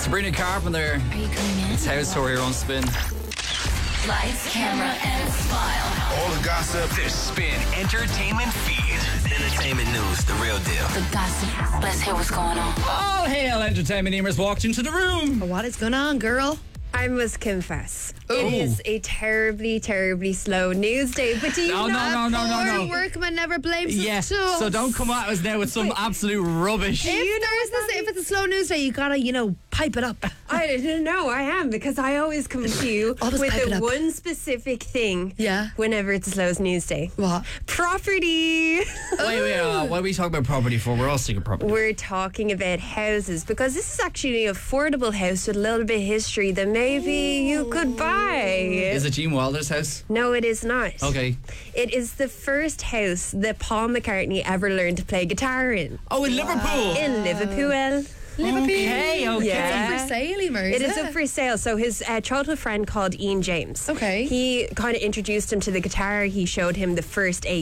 Sabrina Carpenter. Are you coming in? It's House Tour here on Spin. Lights, camera, and smile. All the gossip. The Spin Entertainment Feed. Entertainment news, the real deal. The gossip. Let's hear what's going on. All hail entertainment ears walked into the room. What is going on, girl? I must confess, Oh. it is a terribly, terribly slow news day. But do you No. Poor workman never blames Yes, himself. so don't come at us now with some absolute rubbish. If it's a slow news day, you gotta, pipe it up. I don't know, I am, because I always come to you Always with pipe it the up. one specific thing. Yeah. Whenever it's a slow news day. What? Property. Wait, what are we talking about property for? We're all sick of property. We're talking about houses because this is actually an affordable house with a little bit of history that maybe you could buy. Is it Gene Wilder's house? No, it is not. Okay. It is the first house that Paul McCartney ever learned to play guitar in. Oh, in Liverpool. In Liverpool. Okay. Yeah. It's up for sale, Emer, It is up for sale. So his childhood friend called Ian James. Okay. He kind of introduced him to the guitar. He showed him the first 8